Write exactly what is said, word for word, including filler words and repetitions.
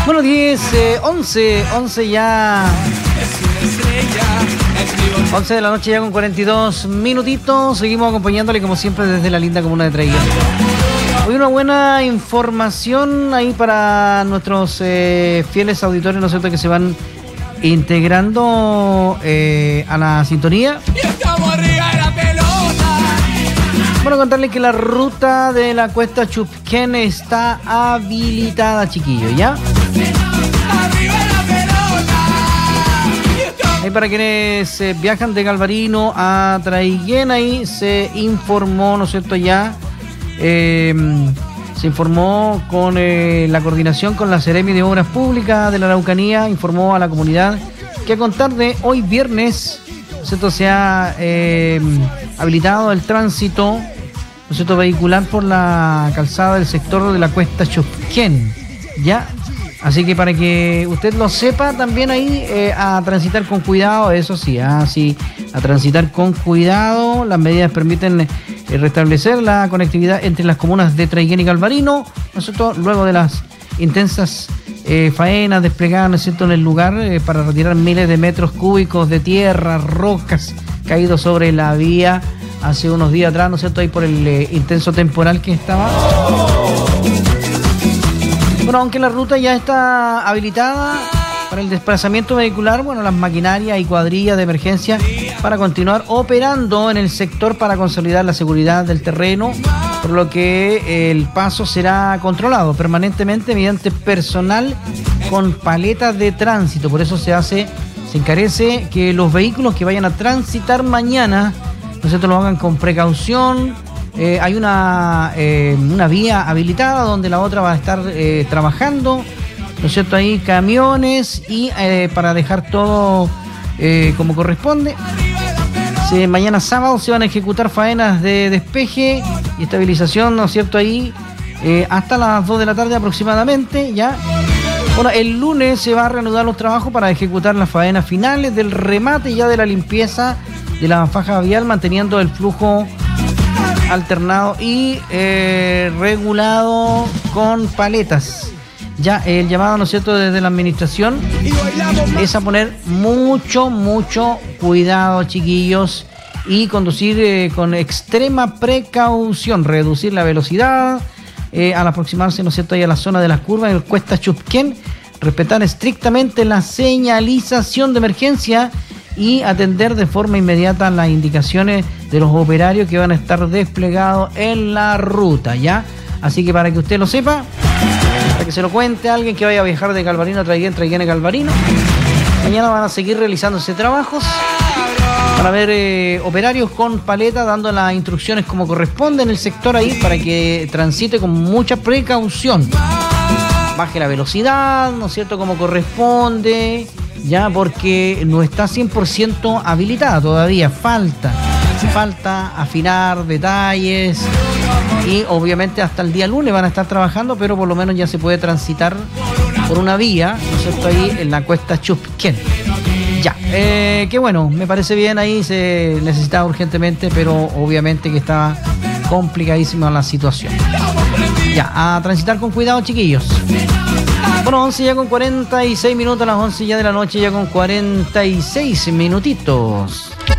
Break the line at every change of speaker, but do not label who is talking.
Bueno, diez, eh, once, once ya. once de la noche ya con cuarenta y dos minutitos. Seguimos acompañándole como siempre desde la linda comuna de Traiguén. Hoy una buena información ahí para nuestros eh, fieles auditores, ¿no es cierto?, que se van integrando eh, a la sintonía.
Y estamos arriba de la pelota.
Bueno, contarles que la ruta de la Cuesta Chupquén está habilitada, chiquillos, ¿ya?
Arriba de la pelota.
Ahí para quienes eh, viajan de Galvarino a Traiguén, ahí se informó, ¿no es cierto?, ya. Eh, se informó con eh, la coordinación con la Seremi de Obras Públicas de la Araucanía, informó a la comunidad que a contar de hoy viernes, ¿no es cierto?, se ha eh, habilitado el tránsito, ¿no es cierto?, vehicular por la calzada del sector de la Cuesta Chupquén, ¿ya? Así que para que usted lo sepa también ahí, eh, a transitar con cuidado, eso sí, así, a transitar con cuidado. Las medidas permiten eh, restablecer la conectividad entre las comunas de Traiguén y Galvarino, ¿no es cierto?, luego de las intensas eh, faenas desplegadas, ¿no es cierto?, en el lugar eh, para retirar miles de metros cúbicos de tierra, rocas caídos sobre la vía hace unos días atrás, ¿no es cierto?, ahí por el eh, intenso temporal que estaba. Bueno, aunque la ruta ya está habilitada para el desplazamiento vehicular, bueno, las maquinarias y cuadrillas de emergencia para continuar operando en el sector para consolidar la seguridad del terreno, por lo que el paso será controlado permanentemente mediante personal con paletas de tránsito. Por eso se hace, se encarece que los vehículos que vayan a transitar mañana, nosotros lo hagan con precaución. Eh, hay una, eh, una vía habilitada donde la otra va a estar eh, trabajando, ¿no es cierto?, ahí camiones y eh, para dejar todo eh, como corresponde. Sí, mañana sábado se van a ejecutar faenas de despeje y estabilización, ¿no es cierto?, ahí eh, hasta las dos de la tarde aproximadamente, ¿ya? Bueno, el lunes se va a reanudar los trabajos para ejecutar las faenas finales del remate ya de la limpieza de la faja vial, manteniendo el flujo alternado y eh, regulado con paletas. Ya el llamado, ¿no es cierto?, desde la administración es a poner mucho, mucho cuidado, chiquillos, y conducir eh, con extrema precaución, reducir la velocidad eh, al aproximarse, ¿no es cierto?, ahí a la zona de las curvas en el Cuesta Chupquén, respetar estrictamente la señalización de emergencia y atender de forma inmediata las indicaciones de los operarios que van a estar desplegados en la ruta, ¿ya? Así que para que usted lo sepa, para que se lo cuente a alguien que vaya a viajar de Galvarino a Traiguén, Traiguén a Galvarino, mañana van a seguir realizándose trabajos. Van a haber eh, operarios con paleta dando las instrucciones como corresponde en el sector ahí para que transite con mucha precaución. Baje la velocidad, ¿no es cierto?, como corresponde, ya, porque no está cien por ciento habilitada todavía, falta, falta afinar detalles y obviamente hasta el día lunes van a estar trabajando, pero por lo menos ya se puede transitar por una vía, ¿no es cierto?, ahí en la Cuesta Chupquén. Ya, eh, que bueno, me parece bien, ahí se necesitaba urgentemente, pero obviamente que está complicadísima la situación. Ya, a transitar con cuidado, chiquillos. Bueno, once ya con cuarenta y seis minutos, a las once ya de la noche ya con cuarenta y seis minutitos.